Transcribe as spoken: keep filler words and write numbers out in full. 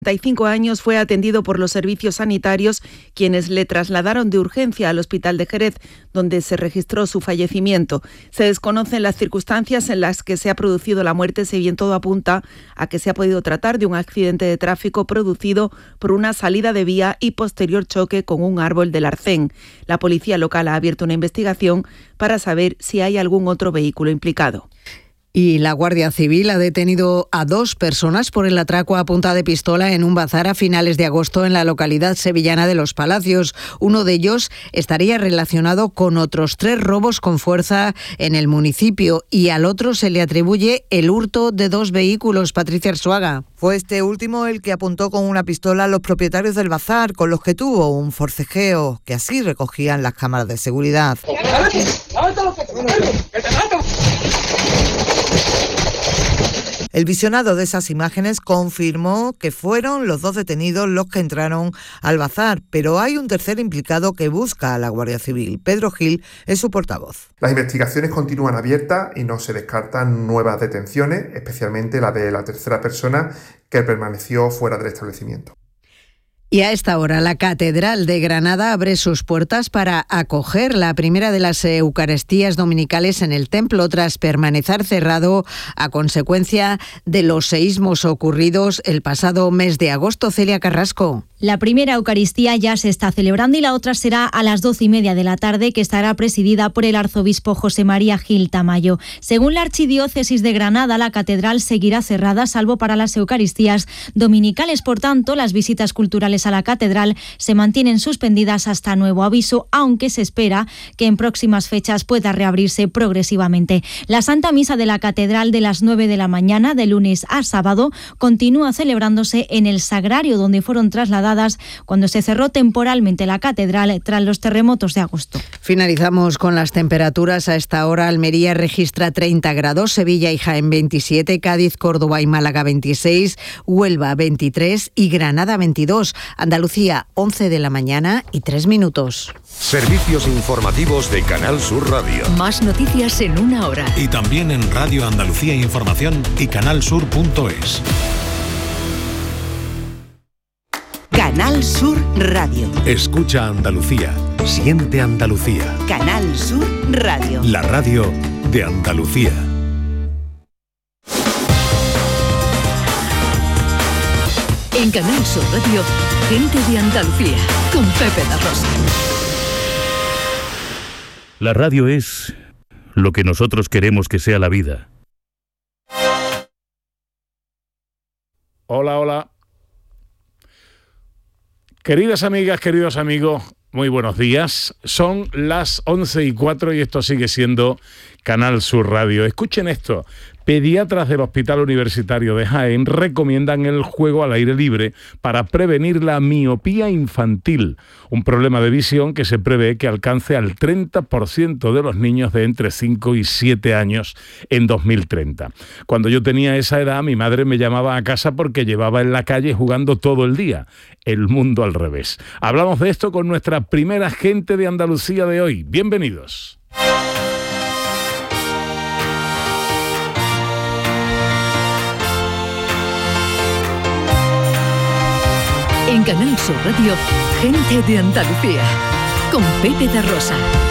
treinta y cinco años fue atendido por los servicios sanitarios, quienes le trasladaron de urgencia al hospital de Jerez, donde se registró su fallecimiento. Se desconocen las circunstancias en las que se ha producido la muerte, si bien todo apunta a que se ha podido tratar de un accidente de tráfico producido por una salida de vía y posterior choque con un árbol del arcén. La policía local ha abierto una investigación para saber si hay algún otro vehículo implicado. Y la Guardia Civil ha detenido a dos personas por el atraco a punta de pistola en un bazar a finales de agosto en la localidad sevillana de Los Palacios. Uno de ellos estaría relacionado con otros tres robos con fuerza en el municipio y al otro se le atribuye el hurto de dos vehículos. Patricia Arzuaga. Fue este último el que apuntó con una pistola a los propietarios del bazar, con los que tuvo un forcejeo, que así recogían las cámaras de seguridad. El visionado de esas imágenes confirmó que fueron los dos detenidos los que entraron al bazar, pero hay un tercer implicado que busca a la Guardia Civil. Pedro Gil es su portavoz. Las investigaciones continúan abiertas y no se descartan nuevas detenciones, especialmente la de la tercera persona que permaneció fuera del establecimiento. Y a esta hora la Catedral de Granada abre sus puertas para acoger la primera de las Eucaristías dominicales en el templo tras permanecer cerrado a consecuencia de los seísmos ocurridos el pasado mes de agosto. Celia Carrasco. La primera Eucaristía ya se está celebrando y la otra será a las doce y media de la tarde, que estará presidida por el arzobispo José María Gil Tamayo. Según la Archidiócesis de Granada, la catedral seguirá cerrada salvo para las Eucaristías dominicales. Por tanto, las visitas culturales a la catedral se mantienen suspendidas hasta nuevo aviso, aunque se espera que en próximas fechas pueda reabrirse progresivamente. La Santa Misa de la catedral de las nueve de la mañana, de lunes a sábado, continúa celebrándose en el Sagrario, donde fueron trasladadas cuando se cerró temporalmente la catedral tras los terremotos de agosto. Finalizamos con las temperaturas. A esta hora Almería registra treinta grados, Sevilla y Jaén veintisiete, Cádiz, Córdoba y Málaga veintiséis, Huelva veintitrés y Granada veintidós. Andalucía once de la mañana y tres minutos. Servicios informativos de Canal Sur Radio. Más noticias en una hora. Y también en Radio Andalucía Información y canal sur punto es. Canal Sur Radio. Escucha Andalucía. Siente Andalucía. Canal Sur Radio. La radio de Andalucía. En Canal Sur Radio, gente de Andalucía, con Pepe da Rosa. La radio es lo que nosotros queremos que sea la vida. Hola, hola. Queridas amigas, queridos amigos, muy buenos días. Son las once y cuatro y esto sigue siendo Canal Sur Radio. Escuchen esto. Pediatras del Hospital Universitario de Jaén recomiendan el juego al aire libre para prevenir la miopía infantil, un problema de visión que se prevé que alcance al treinta por ciento de los niños de entre cinco y siete años en dos mil treinta. Cuando yo tenía esa edad, mi madre me llamaba a casa porque llevaba en la calle jugando todo el día. El mundo al revés. Hablamos de esto con nuestra primera gente de Andalucía de hoy. Bienvenidos. En Canal Sur Radio, gente de Andalucía, con Pepe da Rosa.